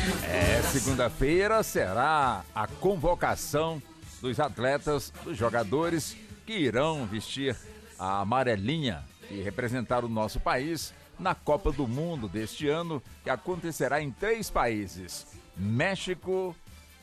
Segunda-feira será a convocação dos atletas, dos jogadores que irão vestir a amarelinha e representar o nosso país na Copa do Mundo deste ano, que acontecerá em 3 países: México,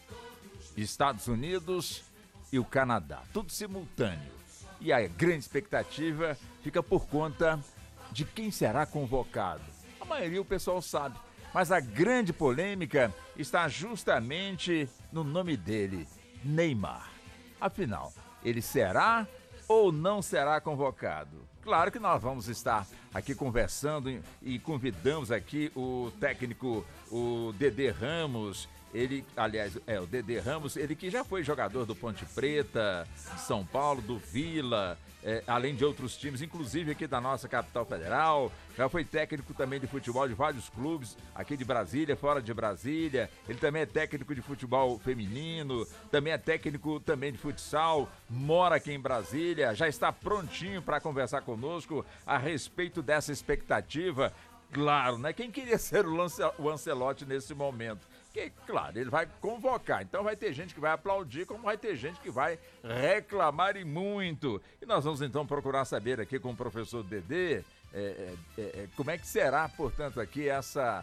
Estados Unidos e o Canadá, tudo simultâneo. E a grande expectativa fica por conta de quem será convocado. A maioria o pessoal sabe, mas a grande polêmica está justamente no nome dele, Neymar. Afinal, ele será ou não será convocado? Claro que nós vamos estar aqui conversando e convidamos aqui o técnico, o Dedê Ramos. Ele, aliás, o Dedê Ramos, ele que já foi jogador do Ponte Preta, de São Paulo, do Vila, além de outros times, inclusive aqui da nossa capital federal. Já foi técnico também de futebol de vários clubes aqui de Brasília, fora de Brasília. Ele também é técnico de futebol feminino, também é técnico também de futsal, mora aqui em Brasília, já está prontinho para conversar conosco a respeito dessa expectativa. Claro, né? Quem queria ser o Ancelotti nesse momento? Que, claro, ele vai convocar, então vai ter gente que vai aplaudir, como vai ter gente que vai reclamar e muito. E nós vamos então procurar saber aqui com o professor Dedê como é que será, portanto, aqui essa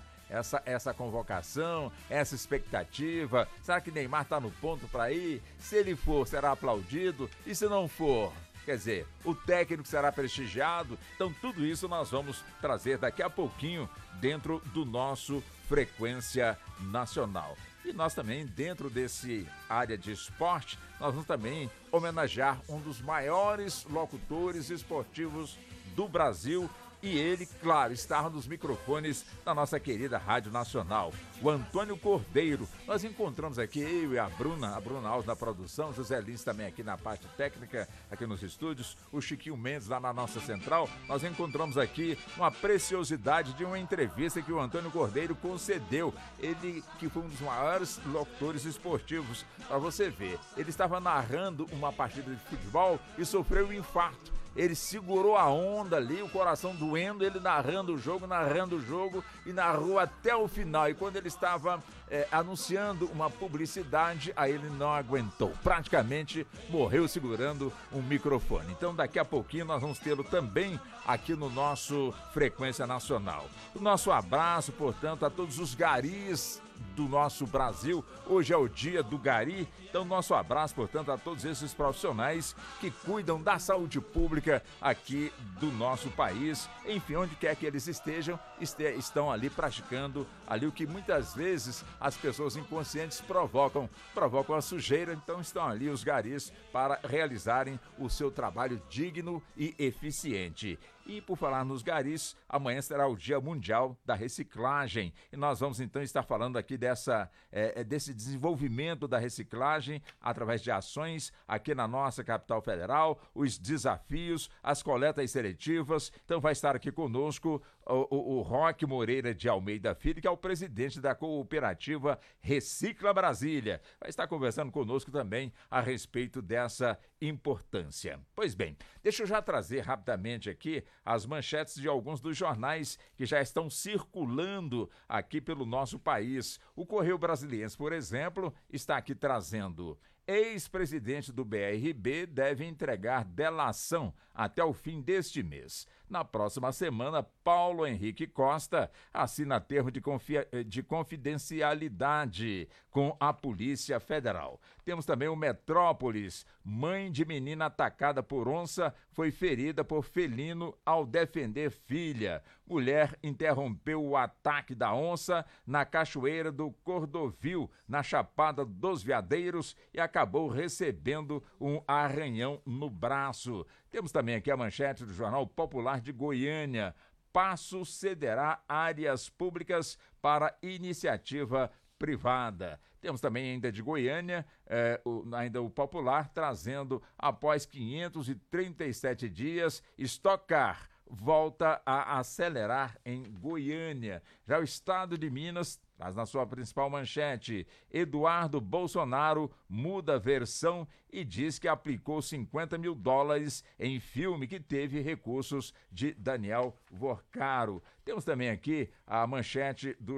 convocação, essa expectativa. Será que Neymar está no ponto para ir? Se ele for, será aplaudido? E se não for? Quer dizer, o técnico será prestigiado? Então tudo isso nós vamos trazer daqui a pouquinho dentro do nosso Frequência Nacional. E nós também, dentro desse área de esporte, nós vamos também homenagear um dos maiores locutores esportivos do Brasil. E ele, claro, está nos microfones da nossa querida Rádio Nacional, o Antônio Cordeiro. Nós encontramos aqui, eu e a Bruna Alves na produção, José Lins também aqui na parte técnica, aqui nos estúdios, o Chiquinho Mendes lá na nossa central. Nós encontramos aqui uma preciosidade de uma entrevista que o Antônio Cordeiro concedeu. Ele que foi um dos maiores locutores esportivos, para você ver. Ele estava narrando uma partida de futebol e sofreu um infarto. Ele segurou a onda ali, o coração doendo, ele narrando o jogo e narrou até o final. E quando ele estava anunciando uma publicidade, aí ele não aguentou. Praticamente morreu segurando um microfone. Então daqui a pouquinho nós vamos tê-lo também aqui no nosso Frequência Nacional. O nosso abraço, portanto, a todos os garis do nosso Brasil. Hoje é o dia do gari, então nosso abraço, portanto, a todos esses profissionais que cuidam da saúde pública aqui do nosso país. Enfim, onde quer que eles estão ali praticando ali o que muitas vezes as pessoas inconscientes provocam a sujeira. Então estão ali os garis para realizarem o seu trabalho digno e eficiente. E por falar nos garis, amanhã será o Dia Mundial da Reciclagem. E nós vamos então estar falando aqui desse desenvolvimento da reciclagem através de ações aqui na nossa capital federal, os desafios, as coletas seletivas. Então vai estar aqui conosco o Roque Moreira de Almeida Filho, que é o presidente da cooperativa Recicla Brasília. Vai estar conversando conosco também a respeito dessa importância. Pois bem, deixa eu já trazer rapidamente aqui as manchetes de alguns dos jornais que já estão circulando aqui pelo nosso país. O Correio Brasiliense, por exemplo, está aqui trazendo: ex-presidente do BRB deve entregar delação até o fim deste mês. Na próxima semana, Paulo Henrique Costa assina termo de confidencialidade com a Polícia Federal. Temos também o Metrópolis. Mãe de menina atacada por onça foi ferida por felino ao defender filha. Mulher interrompeu o ataque da onça na Cachoeira do Cordovil, na Chapada dos Veadeiros, e acabou recebendo um arranhão no braço. Temos também aqui a manchete do Jornal Popular de Goiânia. Paço cederá áreas públicas para iniciativa privada. Temos também ainda de Goiânia, ainda o Popular, trazendo: após 537 dias, Stock Car volta a acelerar em Goiânia. Já o estado de Minas traz na sua principal manchete: Eduardo Bolsonaro muda versão e diz que aplicou $50 mil em filme que teve recursos de Daniel Vorcaro. Temos também aqui a manchete do